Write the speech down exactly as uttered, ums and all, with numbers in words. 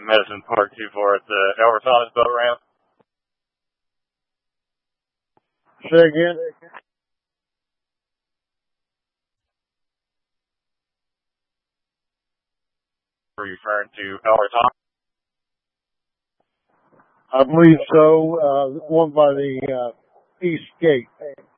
Medicine Park two four at the Albert Thomas boat ramp. Say again? Are you referring to Albert Thomas? I believe so. Uh, one by the uh, East Gate.